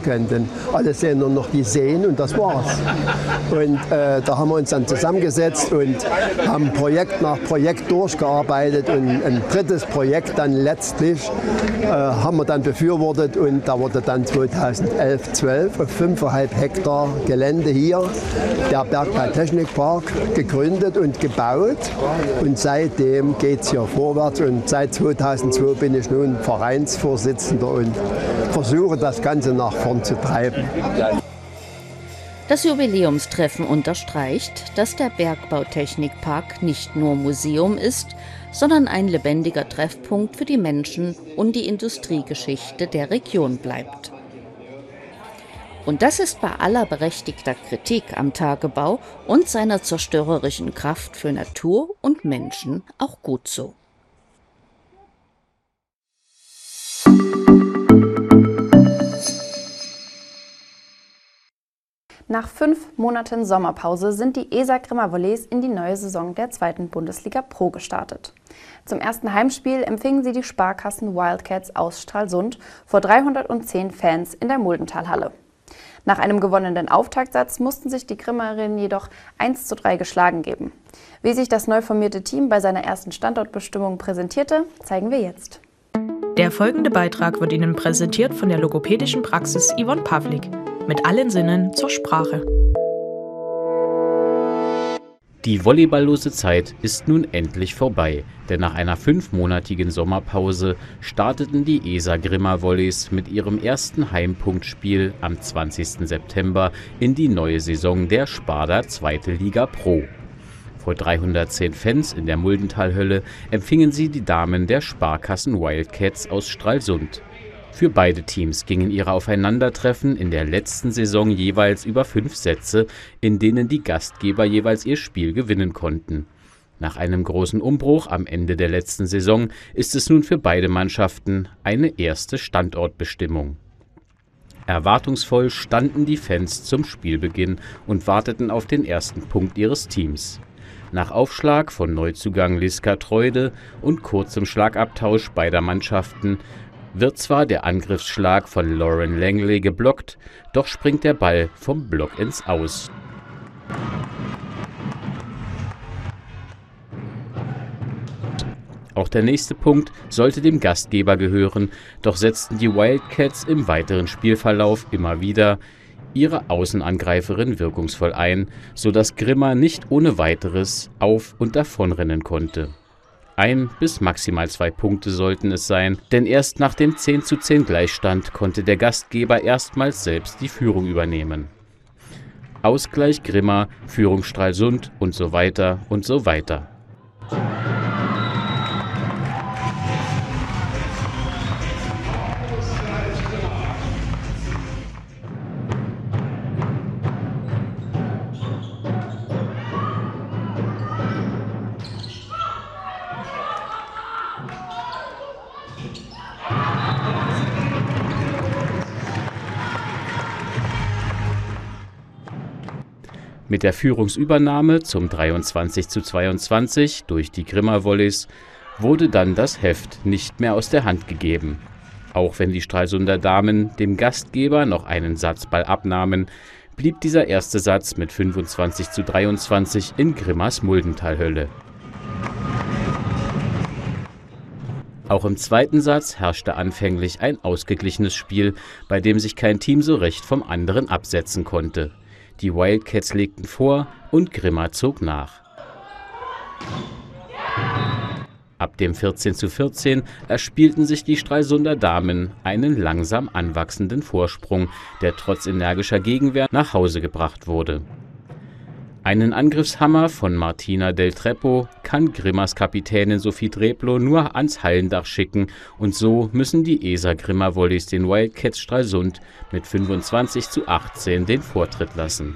können, denn alle sehen nur noch die Seen und das war's. Und da haben wir uns dann zusammengesetzt und haben Projekt nach Projekt durchgearbeitet und ein drittes Projekt dann letztlich haben wir dann befürwortet und da wurde dann 2011/12 auf 5,5 Hektar Gelände hier der Bergbautechnikpark gegründet und gebaut und seitdem geht es hier vorwärts und seit 2002 bin ich nun Vereinsvorsitzender und versuche das Ganze nach vorn zu treiben. Das Jubiläumstreffen unterstreicht, dass der Bergbautechnikpark nicht nur Museum ist, sondern ein lebendiger Treffpunkt für die Menschen und die Industriegeschichte der Region bleibt. Und das ist bei aller berechtigter Kritik am Tagebau und seiner zerstörerischen Kraft für Natur und Menschen auch gut so. Nach 5 Monaten Sommerpause sind die ESA Grimma Volleys in die neue Saison der 2. Bundesliga Pro gestartet. Zum ersten Heimspiel empfingen sie die Sparkassen Wildcats aus Stralsund vor 310 Fans in der Muldentalhalle. Nach einem gewonnenen Auftaktsatz mussten sich die Grimmerinnen jedoch 1:3 geschlagen geben. Wie sich das neu formierte Team bei seiner ersten Standortbestimmung präsentierte, zeigen wir jetzt. Der folgende Beitrag wird Ihnen präsentiert von der logopädischen Praxis Yvonne Pavlik. Mit allen Sinnen zur Sprache. Die volleyballlose Zeit ist nun endlich vorbei, denn nach einer 5-monatigen Sommerpause starteten die ESA Grimma Volleys mit ihrem ersten Heimpunktspiel am 20. September in die neue Saison der Sparda 2. Liga Pro. Vor 310 Fans in der Muldentalhölle empfingen sie die Damen der Sparkassen Wildcats aus Stralsund. Für beide Teams gingen ihre Aufeinandertreffen in der letzten Saison jeweils über 5 Sätze, in denen die Gastgeber jeweils ihr Spiel gewinnen konnten. Nach einem großen Umbruch am Ende der letzten Saison ist es nun für beide Mannschaften eine erste Standortbestimmung. Erwartungsvoll standen die Fans zum Spielbeginn und warteten auf den ersten Punkt ihres Teams. Nach Aufschlag von Neuzugang Liska Treude und kurzem Schlagabtausch beider Mannschaften wird zwar der Angriffsschlag von Lauren Langley geblockt, doch springt der Ball vom Block ins Aus. Auch der nächste Punkt sollte dem Gastgeber gehören, doch setzten die Wildcats im weiteren Spielverlauf immer wieder ihre Außenangreiferin wirkungsvoll ein, sodass Grimma nicht ohne weiteres auf- und davonrennen konnte. 1 bis maximal 2 Punkte sollten es sein, denn erst nach dem 10:10 Gleichstand konnte der Gastgeber erstmals selbst die Führung übernehmen. Ausgleich Grimma, Führung Stralsund und so weiter und so weiter. Mit der Führungsübernahme zum 23:22 durch die Grimma Volleys wurde dann das Heft nicht mehr aus der Hand gegeben. Auch wenn die Stralsunder Damen dem Gastgeber noch einen Satzball abnahmen, blieb dieser erste Satz mit 25:23 in Grimmas Muldentalhölle. Auch im zweiten Satz herrschte anfänglich ein ausgeglichenes Spiel, bei dem sich kein Team so recht vom anderen absetzen konnte. Die Wildcats legten vor und Grimma zog nach. Ab dem 14:14 erspielten sich die Stralsunder Damen einen langsam anwachsenden Vorsprung, der trotz energischer Gegenwehr nach Hause gebracht wurde. Einen Angriffshammer von Martina Del Treppo kann Grimmas Kapitänin Sophie Dreblo nur ans Hallendach schicken und so müssen die ESA Grimma Volleys den Wildcats Stralsund mit 25:18 den Vortritt lassen.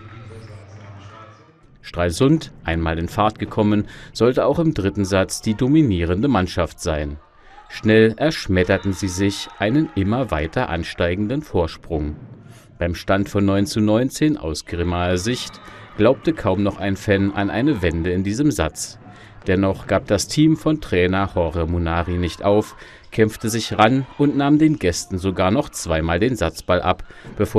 Stralsund, einmal in Fahrt gekommen, sollte auch im dritten Satz die dominierende Mannschaft sein. Schnell erschmetterten sie sich einen immer weiter ansteigenden Vorsprung. Beim Stand von 9:19 aus Grimmaer Sicht glaubte kaum noch ein Fan an eine Wende in diesem Satz. Dennoch gab das Team von Trainer Jorge Munari nicht auf, kämpfte sich ran und nahm den Gästen sogar noch zweimal den Satzball ab, bevor